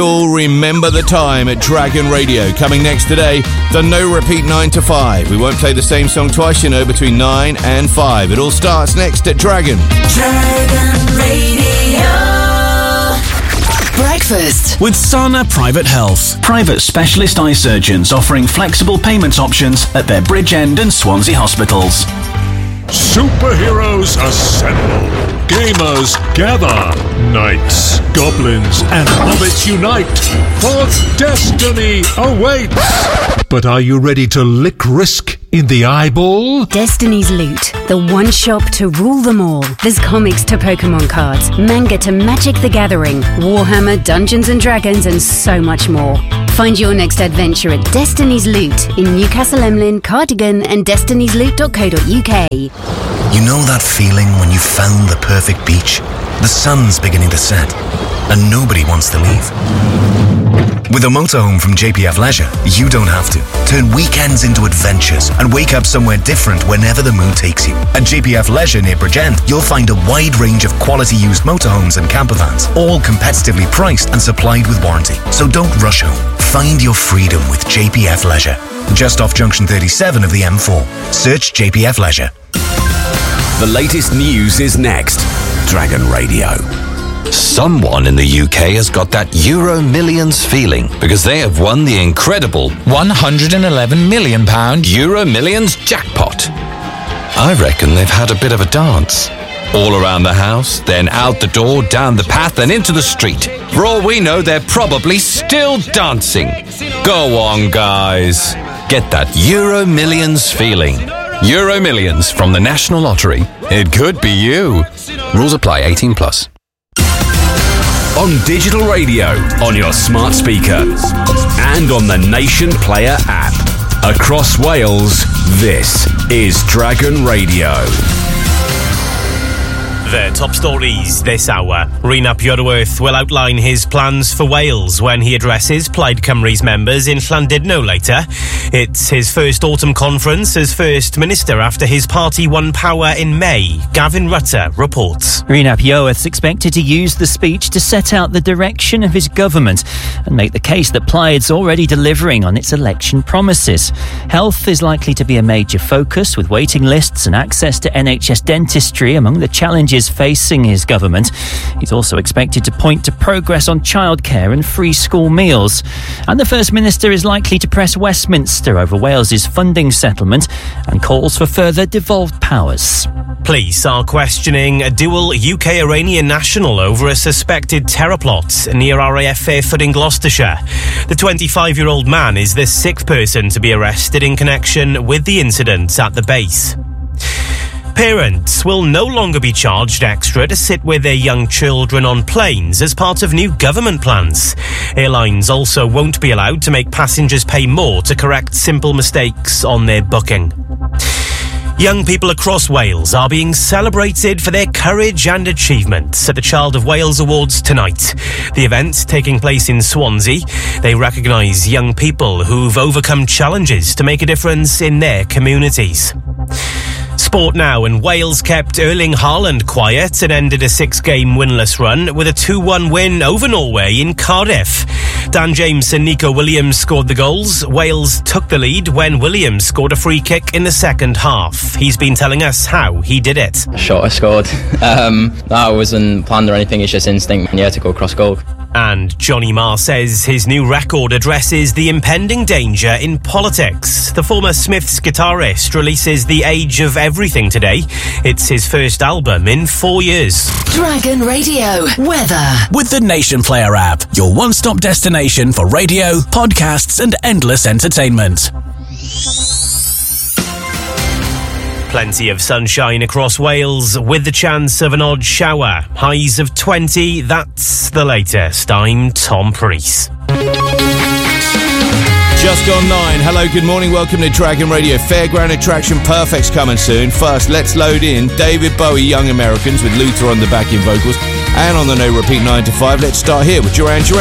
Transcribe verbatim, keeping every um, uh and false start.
All remember the time at Dragon Radio. Coming next today, the No Repeat nine to five. We won't play the same song twice, you know, between nine and five. It all starts next at Dragon. Dragon Radio. Breakfast with Sana Private Health. Private specialist eye surgeons offering flexible payment options at their Bridgend and Swansea hospitals. Superheroes assemble. Gamers gather. Knights, goblins, and hobbits unite. For destiny awaits. But are you ready to lick risk in the eyeball? Destiny's Loot, the one shop to rule them all. There's comics to Pokemon cards, manga to Magic the Gathering, Warhammer, Dungeons and Dragons, and so much more. Find your next adventure at Destiny's Loot in Newcastle Emlyn, Cardigan, and destinies loot dot co dot uk. You know that feeling when you found the perfect beach? The sun's beginning to set, and nobody wants to leave. With a motorhome from J P F Leisure, you don't have to. Turn weekends into adventures and wake up somewhere different whenever the mood takes you. At J P F Leisure near Bridgend, you'll find a wide range of quality used motorhomes and campervans, all competitively priced and supplied with warranty. So don't rush home. Find your freedom with J P F Leisure. Just off junction thirty-seven of the M four. Search J P F Leisure. The latest news is next. Dragon Radio. Someone in the U K has got that Euro Millions feeling because they have won the incredible one hundred eleven million pounds Euro Millions jackpot. I reckon they've had a bit of a dance. All around the house, then out the door, down the path and into the street. For all we know, they're probably still dancing. Go on, guys. Get that Euro Millions feeling. Euro Millions from the National Lottery. It could be you. Rules apply. eighteen plus. On digital radio, on your smart speaker, and on the Nation Player app. Across Wales, this is Dragon Radio. The top stories this hour. Rhys Iorwerth will outline his plans for Wales when he addresses Plaid Cymru's members in Llandudno later. It's his first autumn conference as First Minister after his party won power in May. Gavin Rutter reports. Rhys Iorwerth's expected to use the speech to set out the direction of his government and make the case that Plaid's already delivering on its election promises. Health is likely to be a major focus, with waiting lists and access to N H S dentistry among the challenges facing his government. He's also expected to point to progress on childcare and free school meals. And the First Minister is likely to press Westminster over Wales's funding settlement and calls for further devolved powers. Police are questioning a dual U K-Iranian national over a suspected terror plot near R A F Airfoot in Gloucestershire. The twenty-five-year-old man is the sixth person to be arrested in connection with the incident at the base. Parents will no longer be charged extra to sit with their young children on planes as part of new government plans. Airlines also won't be allowed to make passengers pay more to correct simple mistakes on their booking. Young people across Wales are being celebrated for their courage and achievements at the Child of Wales Awards tonight. The event, taking place in Swansea, they recognise young people who've overcome challenges to make a difference in their communities. Sport now, and Wales kept Erling Haaland quiet and ended a six-game winless run with a two one win over Norway in Cardiff. Dan James and Nico Williams scored the goals. Wales took the lead when Williams scored a free kick in the second half. He's been telling us how he did it. Shot I scored. Um, no, it wasn't planned or anything, it's just instinct. Yeah, to go across goal. And Johnny Marr says his new record addresses the impending danger in politics. The former Smiths guitarist releases The Age of Everything today. It's his first album in four years. Dragon Radio weather. With the Nation Player app, your one-stop destination for radio, podcasts and endless entertainment. Plenty of sunshine across Wales with the chance of an odd shower. Highs of twenty, that's the latest. I'm Tom Preece. Just gone nine. Hello, good morning. Welcome to Dragon Radio. Fairground Attraction Perfect's coming soon. First, let's load in David Bowie, Young Americans, with Luther on the backing vocals. And on the No Repeat nine to five, let's start here with Duran Duran.